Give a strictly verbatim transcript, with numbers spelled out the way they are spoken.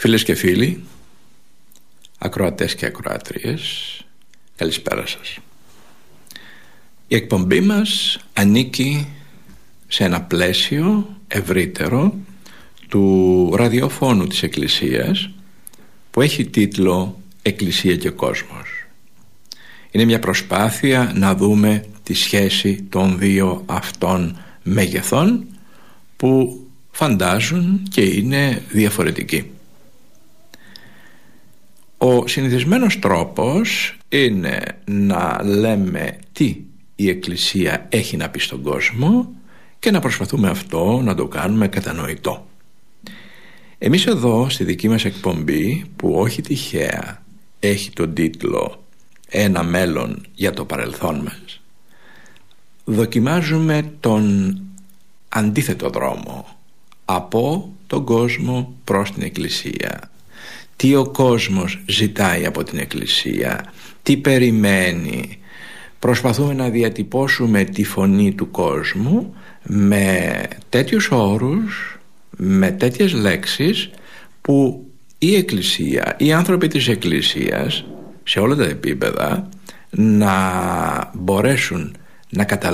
Φίλες και φίλοι, ακροατές και ακροάτριες, καλησπέρα σας. Η εκπομπή μας ανήκει σε ένα πλαίσιο ευρύτερο του ραδιοφώνου της Εκκλησίας που έχει τίτλο «Εκκλησία και Κόσμος». Είναι μια προσπάθεια να δούμε τη σχέση των δύο αυτών μεγεθών που φαντάζουν και είναι διαφορετικοί. Ο συνηθισμένος τρόπος είναι να λέμε τι η Εκκλησία έχει να πει στον κόσμο και να προσπαθούμε αυτό να το κάνουμε κατανοητό. Εμείς εδώ στη δική μας εκπομπή, που όχι τυχαία έχει τον τίτλο «Ένα μέλλον για το παρελθόν μας», δοκιμάζουμε τον αντίθετο δρόμο, από τον κόσμο προς την Εκκλησία. Τι ο κόσμος ζητάει από την Εκκλησία, τι περιμένει. Προσπαθούμε να διατυπώσουμε τη φωνή του κόσμου με τέτοιους όρους, με τέτοιες λέξεις που η Εκκλησία, οι άνθρωποι της Εκκλησίας σε όλα τα επίπεδα να μπορέσουν να καταλάβουν